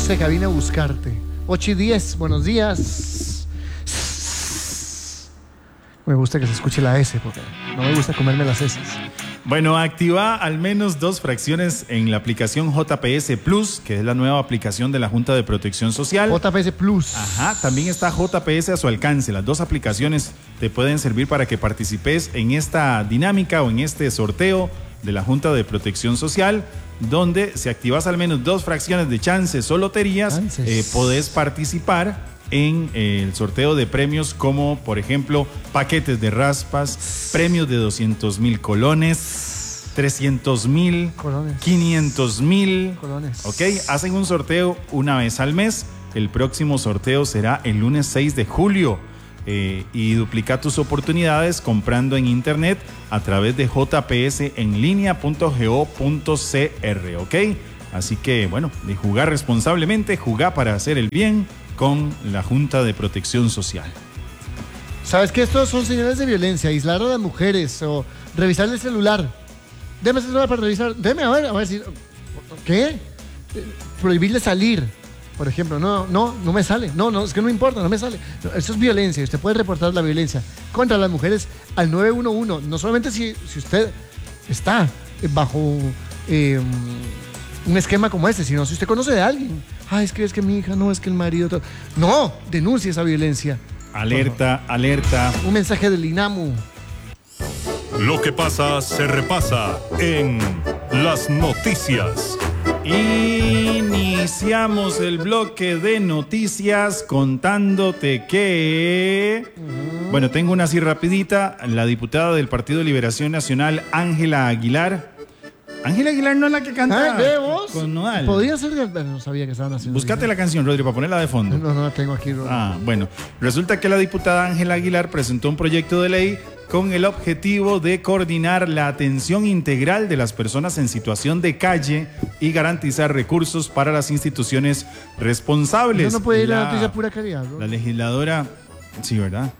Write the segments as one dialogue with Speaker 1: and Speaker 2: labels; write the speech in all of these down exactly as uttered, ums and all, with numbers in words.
Speaker 1: de cabina a buscarte. ocho y diez, buenos días. Me gusta que se escuche la S, porque no me gusta comerme las S.
Speaker 2: Bueno, activa al menos dos fracciones en la aplicación J P S Plus, que es la nueva aplicación de la Junta de Protección Social.
Speaker 1: J P S Plus.
Speaker 2: Ajá, también está J P S a su alcance. Las dos aplicaciones te pueden servir para que participes en esta dinámica o en este sorteo de la Junta de Protección Social, donde si activas al menos dos fracciones de chances o loterías, eh, podés participar en eh, el sorteo de premios como, por ejemplo, paquetes de raspas, premios de doscientos mil colones, trescientos mil, quinientos mil. Colones. Ok, hacen un sorteo una vez al mes. El próximo sorteo será el lunes seis de julio. Eh, y duplica tus oportunidades comprando en internet a través de j p s en línea punto go punto c r, ¿ok? Así que, bueno, de jugar responsablemente, jugar para hacer el bien con la Junta de Protección Social.
Speaker 1: ¿Sabes que estos son señales de violencia? Aislar a las mujeres o revisar el celular. Deme el celular para revisar. Deme, a ver, a ver si... ¿Qué? Prohibirle salir, por ejemplo. No, no, no me sale. No, no, es que no importa, no me sale. Eso es violencia. Usted puede reportar la violencia contra las mujeres al nueve uno uno. No solamente si, si usted está bajo eh, un esquema como este, sino si usted conoce de alguien. Ay, es que es que mi hija, no, es que el marido... Todo. No, denuncie esa violencia.
Speaker 2: Alerta, alerta.
Speaker 1: Un mensaje del INAMU.
Speaker 3: Lo que pasa se repasa en las noticias.
Speaker 2: Iniciamos el bloque de noticias contándote que... Uh-huh. Bueno, tengo una así rapidita. La diputada del Partido de Liberación Nacional, Ángela Aguilar... Ángela Aguilar no es la que canta
Speaker 1: ¿Ah, vos?
Speaker 2: con Nodal.
Speaker 1: Podría ser, bueno, no sabía que estaban haciendo.
Speaker 2: Búscate la canción, Rodri, para ponerla de fondo.
Speaker 1: No, no la tengo aquí, Rodri.
Speaker 2: Ah, bueno. Resulta que la diputada Ángela Aguilar presentó un proyecto de ley con el objetivo de coordinar la atención integral de las personas en situación de calle y garantizar recursos para las instituciones responsables.
Speaker 1: No, no puede ir la, la noticia pura calidad, ¿no?
Speaker 2: La legisladora, sí, ¿verdad?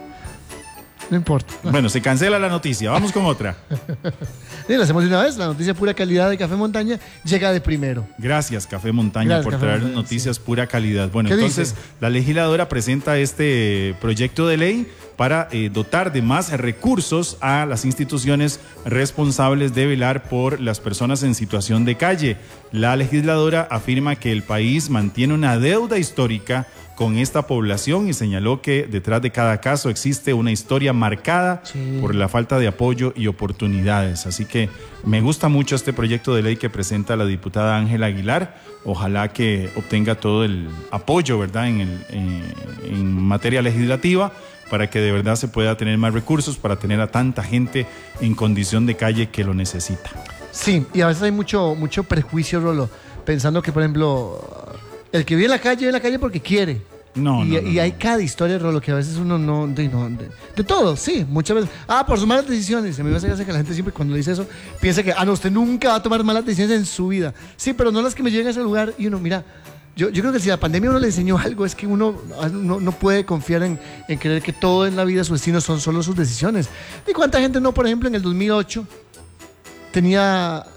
Speaker 1: No importa.
Speaker 2: Bueno, se cancela la noticia. Vamos con otra.
Speaker 1: Sí, la hacemos de una vez. La noticia pura calidad de Café Montaña llega de primero.
Speaker 2: Gracias, Café Montaña,
Speaker 1: Gracias,
Speaker 2: por
Speaker 1: Café
Speaker 2: traer
Speaker 1: Montaña,
Speaker 2: noticias
Speaker 1: sí.
Speaker 2: pura calidad. Bueno, entonces
Speaker 1: dice?
Speaker 2: la legisladora presenta este proyecto de ley para eh, dotar de más recursos a las instituciones responsables de velar por las personas en situación de calle. La legisladora afirma que el país mantiene una deuda histórica con esta población y señaló que detrás de cada caso existe una historia marcada sí. por la falta de apoyo y oportunidades. Así que me gusta mucho este proyecto de ley que presenta la diputada Ángela Aguilar. Ojalá que obtenga todo el apoyo, ¿verdad?, en, el, en, en materia legislativa, para que de verdad se pueda tener más recursos para tener a tanta gente en condición de calle que lo necesita.
Speaker 1: Sí, y a veces hay mucho, mucho prejuicio, Rolo, pensando que, por ejemplo, el que vive en la calle, vive en la calle porque quiere.
Speaker 2: No,
Speaker 1: y,
Speaker 2: no, no,
Speaker 1: y hay
Speaker 2: no.
Speaker 1: cada historia, Rolo, que a veces uno no... De, no, de, de todo, sí, muchas veces. Ah, por sus malas decisiones. A mí me hace que la gente siempre cuando dice eso, piensa que, ah, no, usted nunca va a tomar malas decisiones en su vida. Sí, pero no las que me llegan a ese lugar. Y uno, mira, yo, yo creo que si la pandemia uno le enseñó algo, es que uno no, no puede confiar en, en creer que todo en la vida, su destino, son solo sus decisiones. ¿Y cuánta gente no, por ejemplo, en el dos mil ocho tenía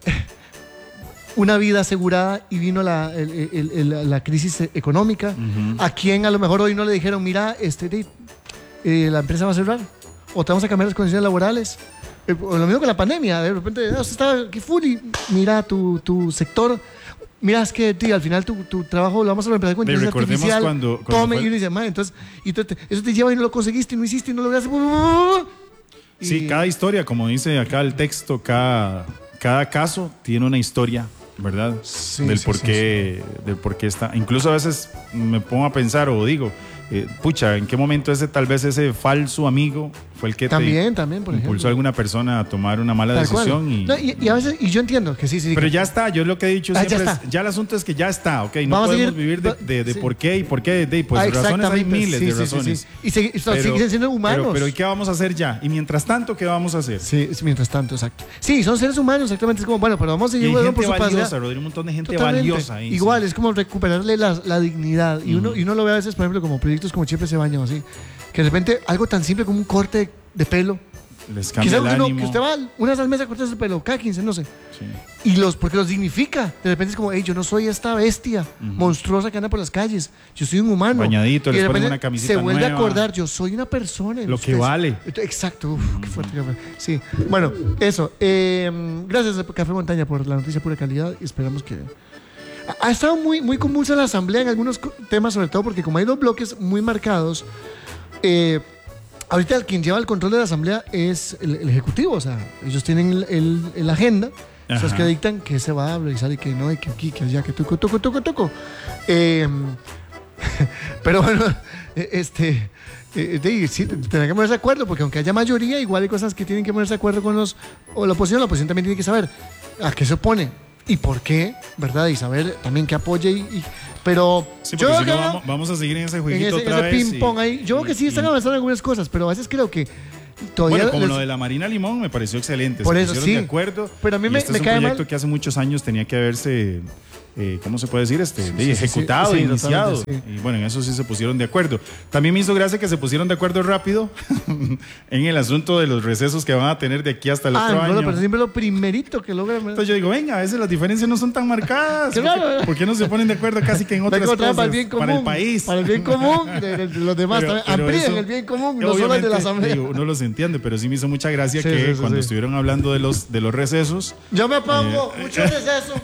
Speaker 1: una vida asegurada y vino la, el, el, el, la crisis económica? Uh-huh. A quien a lo mejor hoy no le dijeron, mira, este, eh, la empresa va a cerrar o te vamos a cambiar las condiciones laborales. Eh, lo mismo con la pandemia, de repente, oh, usted está aquí full y mira tu, tu sector. Mira, es que tío, al final tu, tu trabajo lo vamos a reemplazar con inteligencia artificial.
Speaker 2: Cuando, cuando
Speaker 1: tome,
Speaker 2: fue...
Speaker 1: y uno dice, man, entonces, y te, eso te lleva y no lo conseguiste, y no hiciste, y no lo lograste. Y...
Speaker 2: Sí, cada historia, como dice acá el texto, cada, cada caso tiene una historia, ¿verdad?
Speaker 1: Sí,
Speaker 2: del
Speaker 1: sí,
Speaker 2: por
Speaker 1: sí,
Speaker 2: qué,
Speaker 1: sí.
Speaker 2: del por qué está. Incluso a veces me pongo a pensar o digo, eh, pucha, ¿en qué momento ese tal vez ese falso amigo fue el que
Speaker 1: también,
Speaker 2: te
Speaker 1: también, por
Speaker 2: impulsó
Speaker 1: ejemplo.
Speaker 2: a alguna persona a tomar una mala tal decisión? Y,
Speaker 1: no, y, y a veces, y yo entiendo que sí, sí.
Speaker 2: Pero
Speaker 1: que...
Speaker 2: ya está, yo lo que he dicho
Speaker 1: ah,
Speaker 2: siempre
Speaker 1: ya,
Speaker 2: es, ya el asunto es que ya está, ok, no
Speaker 1: Vamos
Speaker 2: podemos
Speaker 1: seguir,
Speaker 2: vivir de, de, de
Speaker 1: sí.
Speaker 2: por qué y por qué, de, pues
Speaker 1: ah,
Speaker 2: razones hay miles
Speaker 1: sí,
Speaker 2: de
Speaker 1: sí,
Speaker 2: razones.
Speaker 1: Sí, sí. Y segui, pero, siguen siendo humanos.
Speaker 2: Pero, pero ¿y qué vamos a hacer ya? Y mientras tanto, ¿qué vamos a hacer?
Speaker 1: Sí, mientras tanto, exacto. Sí, son seres humanos, exactamente. Es como, bueno, pero vamos a seguir
Speaker 2: bueno,
Speaker 1: por su
Speaker 2: valiosa, Rodrigo, un montón de gente
Speaker 1: Totalmente.
Speaker 2: valiosa ahí.
Speaker 1: Igual,
Speaker 2: sí.
Speaker 1: es como recuperarle la, la dignidad. Y,
Speaker 2: uh-huh.
Speaker 1: uno, y uno lo ve a veces, por ejemplo, como proyectos como Siempre se baña o así. Que de repente algo tan simple como un corte de pelo
Speaker 2: Les cambia
Speaker 1: Quizá
Speaker 2: el
Speaker 1: uno,
Speaker 2: ánimo.
Speaker 1: que usted va una vez al mes a cortarse el pelo, cada quince, no sé.
Speaker 2: Sí.
Speaker 1: Y los, porque los dignifica. De repente es como, hey, yo no soy esta bestia uh-huh. monstruosa que anda por las calles. Yo soy un humano.
Speaker 2: Bañadito,
Speaker 1: y
Speaker 2: les
Speaker 1: de
Speaker 2: ponen
Speaker 1: repente
Speaker 2: una camiseta
Speaker 1: se vuelve
Speaker 2: nueva.
Speaker 1: a acordar, yo soy una persona.
Speaker 2: Lo
Speaker 1: ustedes.
Speaker 2: que vale.
Speaker 1: Exacto, uf, uh-huh. qué fuerte. Sí, bueno, eso. Eh, gracias a Café Montaña por la noticia pura calidad y esperamos que... Ha estado muy, muy convulsa la asamblea en algunos temas, sobre todo porque como hay dos bloques muy marcados, eh, ahorita el quien lleva el control de la asamblea es el, el ejecutivo, o sea, ellos tienen el, el, el agenda, esos que dictan que se va a revisar y que no, y que aquí, que allá, que toco, toco, toco, toco. Eh, pero bueno, este... Eh, de, sí, tendrán que ponerse de acuerdo, porque aunque haya mayoría, igual hay cosas que tienen que ponerse de acuerdo con los, o la oposición. La oposición también tiene que saber a qué se opone y por qué, ¿verdad? Y saber también que apoye. Y, y, pero
Speaker 2: sí,
Speaker 1: yo
Speaker 2: si
Speaker 1: creo
Speaker 2: no, vamos, vamos a seguir en ese jueguito
Speaker 1: en ese,
Speaker 2: otra
Speaker 1: ese
Speaker 2: vez.
Speaker 1: ping pong
Speaker 2: y,
Speaker 1: ahí. Yo creo que sí están
Speaker 2: y,
Speaker 1: avanzando en algunas cosas, pero a veces creo que todavía.
Speaker 2: Bueno, como
Speaker 1: les,
Speaker 2: lo de la Marina Limón me pareció excelente.
Speaker 1: Por
Speaker 2: se
Speaker 1: eso
Speaker 2: pusieron
Speaker 1: sí.
Speaker 2: de acuerdo.
Speaker 1: Pero a mí me,
Speaker 2: este
Speaker 1: me
Speaker 2: es un
Speaker 1: cae
Speaker 2: proyecto
Speaker 1: mal.
Speaker 2: que hace muchos años tenía que haberse. Eh, ¿Cómo se puede decir? Este,
Speaker 1: sí,
Speaker 2: de,
Speaker 1: sí,
Speaker 2: ejecutado,
Speaker 1: sí, sí,
Speaker 2: iniciado.
Speaker 1: sí.
Speaker 2: Y bueno, en eso sí se pusieron de acuerdo. También me hizo gracia que se pusieron de acuerdo rápido en el asunto de los recesos que van a tener de aquí hasta el
Speaker 1: ah,
Speaker 2: otro
Speaker 1: no,
Speaker 2: año.
Speaker 1: pero siempre lo primerito que logran.
Speaker 2: Entonces yo digo, venga, a veces las diferencias no son tan marcadas.
Speaker 1: Claro.
Speaker 2: ¿Por qué, ¿Por qué no se ponen de acuerdo casi que en otras cosas?
Speaker 1: Para el bien común.
Speaker 2: Para el país.
Speaker 1: Para el bien común de, de, de los demás.
Speaker 2: Pero,
Speaker 1: también.
Speaker 2: pero
Speaker 1: Amplíen
Speaker 2: eso,
Speaker 1: el bien común, no solo el de la asamblea.
Speaker 2: Digo, uno los entiende, pero sí me hizo mucha gracia
Speaker 1: sí,
Speaker 2: que
Speaker 1: sí, sí,
Speaker 2: cuando
Speaker 1: sí.
Speaker 2: estuvieron hablando de los, de los recesos.
Speaker 1: Yo me pongo
Speaker 2: Eh,
Speaker 1: mucho receso.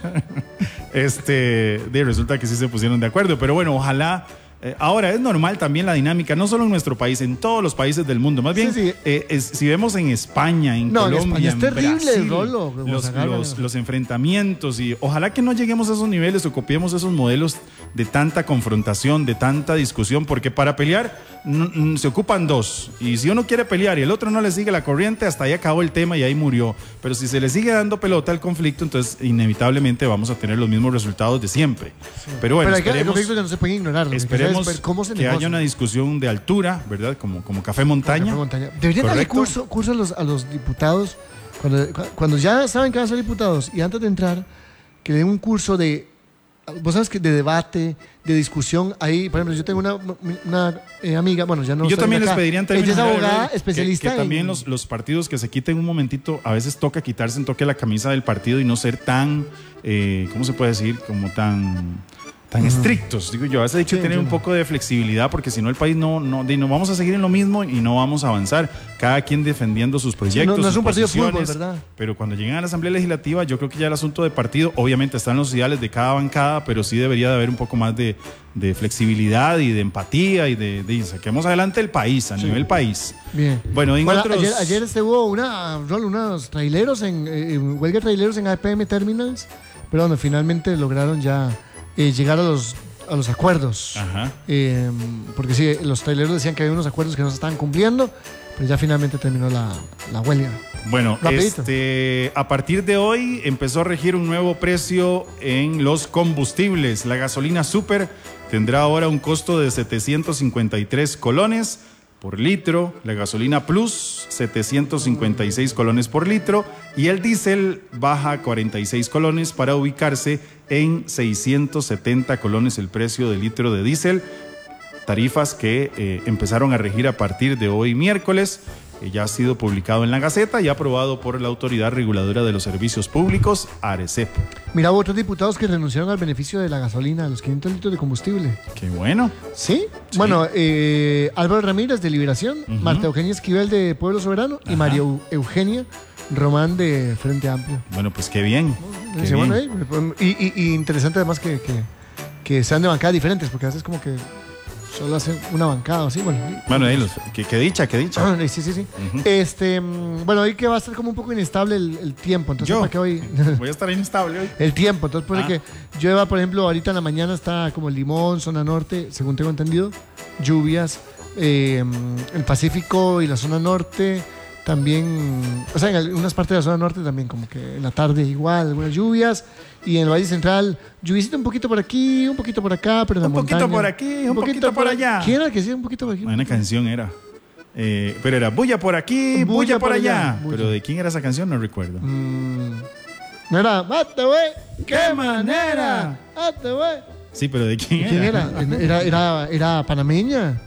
Speaker 2: Este, de, resulta que sí se pusieron de acuerdo, pero bueno, ojalá. Eh, ahora, es normal también la dinámica, no solo en nuestro país, en todos los países del mundo. Más bien,
Speaker 1: Sí, sí.
Speaker 2: eh, es- si vemos en España, en
Speaker 1: No, en
Speaker 2: Colombia,
Speaker 1: España es
Speaker 2: en
Speaker 1: terrible
Speaker 2: Brasil,
Speaker 1: el rolo, como
Speaker 2: los,
Speaker 1: sacaron.
Speaker 2: los, los enfrentamientos, y ojalá que no lleguemos a esos niveles o copiemos esos modelos de tanta confrontación, de tanta discusión, porque para pelear n- n- se ocupan dos, y si uno quiere pelear y el otro no le sigue la corriente, hasta ahí acabó el tema y ahí murió. Pero si se le sigue dando pelota al conflicto, entonces inevitablemente vamos a tener los mismos resultados de siempre. Pero bueno,
Speaker 1: Pero hay que- hay
Speaker 2: esperemos,
Speaker 1: conflictos que no se pueden ignorar. Lo que hay que
Speaker 2: esperemos
Speaker 1: saber es cómo se
Speaker 2: que haya
Speaker 1: negocia.
Speaker 2: una discusión de altura, ¿verdad? Como, como Café Montaña.
Speaker 1: Café Montaña. Deberían darle
Speaker 2: Correcto.
Speaker 1: curso, curso a, los, a los diputados cuando, cuando ya saben que van a ser diputados y antes de entrar, que den un curso de, vos sabes que de debate, de discusión. Ahí, por ejemplo, yo tengo una, una eh, amiga, bueno, ya no.
Speaker 2: Y yo
Speaker 1: está
Speaker 2: también
Speaker 1: acá.
Speaker 2: les pediría en términos
Speaker 1: Ella es abogada,
Speaker 2: generales,
Speaker 1: especialista
Speaker 2: que, que también
Speaker 1: en-
Speaker 2: los, los partidos que se quiten un momentito, a veces toca quitarse un toque la camisa del partido y no ser tan, eh, ¿cómo se puede decir? Como tan... tan estrictos, digo yo. A veces hay que
Speaker 1: Sí,
Speaker 2: tener un
Speaker 1: entiendo.
Speaker 2: poco de flexibilidad porque si no el país no, no, de- no vamos a seguir en lo mismo y no vamos a avanzar. Cada quien defendiendo sus proyectos,
Speaker 1: no es
Speaker 2: sus
Speaker 1: un partido de fútbol,
Speaker 2: posiciones.
Speaker 1: ¿verdad?
Speaker 2: Pero cuando lleguen a la Asamblea Legislativa, yo creo que ya el asunto de partido, obviamente están los ideales de cada bancada, pero sí debería de haber un poco más de, de flexibilidad y de empatía y de, de saquemos adelante el país, a nivel país.
Speaker 1: Bien.
Speaker 2: Bueno, en
Speaker 1: Bueno,
Speaker 2: otros...
Speaker 1: ayer, ayer este hubo una, Rol, unos traileros en, eh, en huelga de traileros en A P M Terminals, pero bueno, finalmente lograron ya eh, llegar a los, a los acuerdos.
Speaker 2: Ajá.
Speaker 1: Eh, porque sí, los traileros decían que había unos acuerdos que no se estaban cumpliendo, pero ya finalmente terminó la, la huelga.
Speaker 2: Bueno,
Speaker 1: Rapidito.
Speaker 2: este, a partir de hoy empezó a regir un nuevo precio en los combustibles. La gasolina super tendrá ahora un costo de setecientos cincuenta y tres colones por litro, la gasolina plus setecientos cincuenta y seis colones por litro y el diésel baja a cuarenta y seis colones para ubicarse en seiscientos setenta colones el precio del litro de diésel. Tarifas que eh, empezaron a regir a partir de hoy miércoles. Eh, ya ha sido publicado en la Gaceta y aprobado por la Autoridad Reguladora de los Servicios Públicos, ARECEP.
Speaker 1: Mira, hubo otros diputados que renunciaron al beneficio de la gasolina, a los quinientos litros de combustible.
Speaker 2: Qué bueno.
Speaker 1: ¿Sí?
Speaker 2: Sí.
Speaker 1: Bueno, eh, Álvaro Ramírez de Liberación,
Speaker 2: Ujú.
Speaker 1: Marta Eugenia Esquivel de Pueblo Soberano y
Speaker 2: Ajá.
Speaker 1: María Eu- Eugenia Román de Frente Amplio.
Speaker 2: Bueno, pues qué bien. Qué
Speaker 1: Dice, bueno,
Speaker 2: bien.
Speaker 1: eh, y, y- y interesante además que, que, que sean de bancadas diferentes, porque a veces como que solo hacen una bancada así, bueno. y-
Speaker 2: Bueno, ahí los, qué, qué dicha, qué dicha.
Speaker 1: Ah, sí, sí, sí.
Speaker 2: Ujú.
Speaker 1: Este, mm, bueno, hoy que va a estar como un poco inestable el, el tiempo, entonces
Speaker 2: Yo
Speaker 1: para qué hoy
Speaker 2: voy a estar inestable hoy.
Speaker 1: el tiempo, entonces puede
Speaker 2: Ah.
Speaker 1: que llueva, por ejemplo, ahorita en la mañana está como el Limón, zona norte, según tengo entendido, lluvias, eh, el Pacífico y la zona norte también, o sea, en algunas partes de la zona norte también como que en la tarde igual, algunas lluvias, y en el Valle Central, lluvisita un poquito por aquí, un poquito por acá, pero en la
Speaker 2: Un poquito
Speaker 1: montaña,
Speaker 2: por aquí, un poquito por allá.
Speaker 1: ¿Quién era el que decía un poquito por aquí?
Speaker 2: Una canción era. Eh, pero era bulla por aquí, bulla, por allá.
Speaker 1: bulla.
Speaker 2: Pero de quién era esa canción no recuerdo.
Speaker 1: Mm, no era, ¡mate, güey! ¡Qué manera! ¡Mate, güey!
Speaker 2: Sí, pero de quién,
Speaker 1: ¿Quién era? Era, era, era panameña.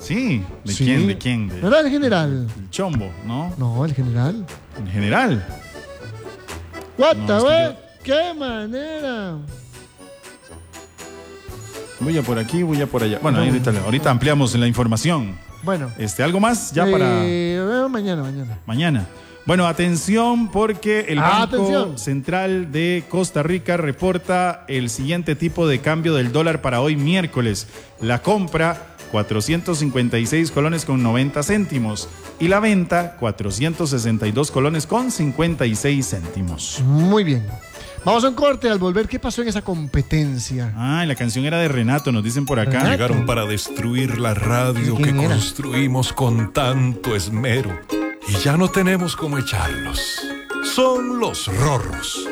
Speaker 2: Sí, ¿de
Speaker 1: Sí.
Speaker 2: quién? ¿De quién? De,
Speaker 1: ¿No era el general?
Speaker 2: el Chombo, ¿no?
Speaker 1: No, el general.
Speaker 2: En general.
Speaker 1: What
Speaker 2: No,
Speaker 1: the
Speaker 2: es que
Speaker 1: way?
Speaker 2: yo-
Speaker 1: ¿Qué manera?
Speaker 2: Voy a por aquí, voy a por allá. Bueno, ahí ahorita, ahorita ampliamos la información.
Speaker 1: Bueno.
Speaker 2: Este, ¿algo más ya para
Speaker 1: Eh, mañana, mañana.
Speaker 2: mañana? Bueno, atención porque el
Speaker 1: Ah,
Speaker 2: Banco
Speaker 1: atención.
Speaker 2: Central de Costa Rica reporta el siguiente tipo de cambio del dólar para hoy miércoles. La compra, cuatrocientos cincuenta y seis colones con noventa céntimos. Y la venta, cuatrocientos sesenta y dos colones con cincuenta y seis céntimos.
Speaker 1: Muy bien. Vamos a un corte. Al volver, ¿qué pasó en esa competencia?
Speaker 2: Ah, la canción era de Renato, nos dicen por acá.
Speaker 1: Renato.
Speaker 3: Llegaron para destruir la radio que
Speaker 1: ¿Quién era?
Speaker 3: construimos con tanto esmero. Y ya no tenemos cómo echarlos. Son los Rorros.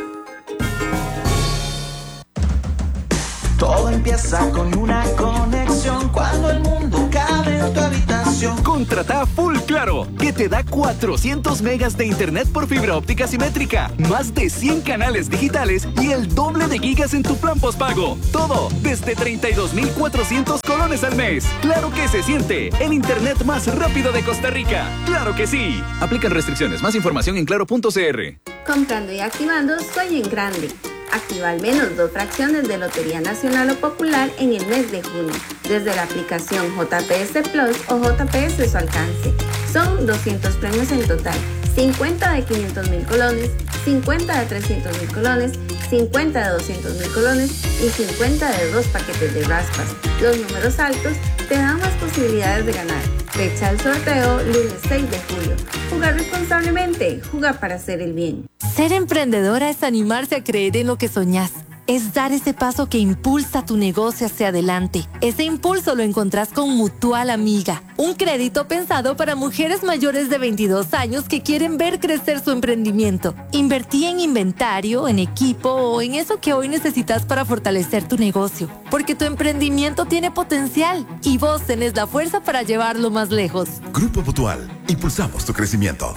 Speaker 4: Todo empieza con una conexión cuando el mundo cabe en tu habitación.
Speaker 5: Contrata Full Claro, que te da cuatrocientos megas de internet por fibra óptica simétrica, más de cien canales digitales y el doble de gigas en tu plan postpago. Todo desde treinta y dos mil cuatrocientos colones al mes. Claro que se siente el internet más rápido de Costa Rica. ¡Claro que sí! Aplican restricciones. Más información en claro punto c r.
Speaker 6: Comprando y activando Sueño en Grande. Activa al menos dos fracciones de Lotería Nacional o Popular en el mes de junio, desde la aplicación J P S Plus o J P S a su alcance. Son doscientos premios en total, cincuenta de quinientos mil colones, cincuenta de trescientos mil colones, cincuenta de doscientos mil colones y cincuenta de dos paquetes de raspas. Los números altos te dan más posibilidades de ganar. Fecha del sorteo, lunes seis de julio. Jugar responsablemente, jugar para hacer el bien.
Speaker 7: Ser emprendedora es animarse a creer en lo que soñás. Es dar ese paso que impulsa tu negocio hacia adelante. Ese impulso lo encontrás con Mutual Amiga, un crédito pensado para mujeres mayores de veintidós años que quieren ver crecer su emprendimiento. Invertí en inventario, en equipo o en eso que hoy necesitas para fortalecer tu negocio. Porque tu emprendimiento tiene potencial y vos tenés la fuerza para llevarlo más lejos.
Speaker 8: Grupo Mutual, impulsamos tu crecimiento.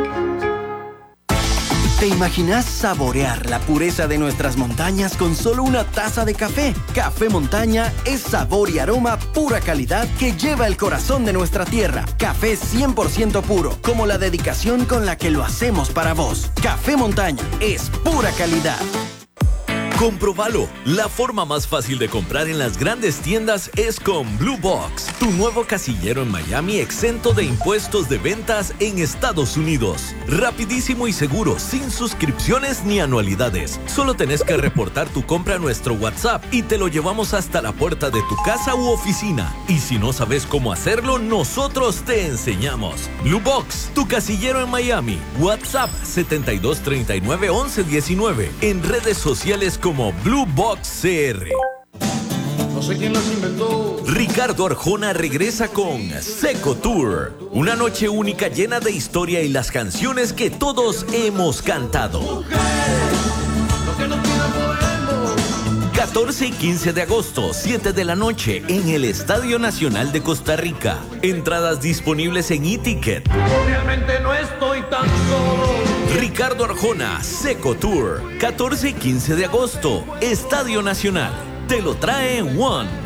Speaker 9: ¿Te imaginas saborear la pureza de nuestras montañas con solo una taza de café? Café Montaña es sabor y aroma pura calidad que lleva el corazón de nuestra tierra. Café cien por ciento puro, como la dedicación con la que lo hacemos para vos. Café Montaña es pura calidad.
Speaker 10: Comprobalo. La forma más fácil de comprar en las grandes tiendas es con Blue Box, tu nuevo casillero en Miami exento de impuestos de ventas en Estados Unidos. Rapidísimo y seguro, sin suscripciones ni anualidades. Solo tenés que reportar tu compra a nuestro WhatsApp y te lo llevamos hasta la puerta de tu casa u oficina. Y si no sabes cómo hacerlo, nosotros te enseñamos. Blue Box, tu casillero en Miami. WhatsApp setenta y dos treinta y nueve once diecinueve. En redes sociales como Blue Box C R.
Speaker 11: No sé quién las inventó.
Speaker 10: Ricardo Arjona regresa con Seco Tour, una noche única llena de historia y las canciones que todos hemos cantado. catorce y quince de agosto, siete de la noche, en el Estadio Nacional de Costa Rica. Entradas disponibles en e-ticket.
Speaker 11: Realmente no estoy tan solo.
Speaker 10: Ricardo Arjona, Seco Tour, catorce y quince de agosto, Estadio Nacional. Te lo trae One.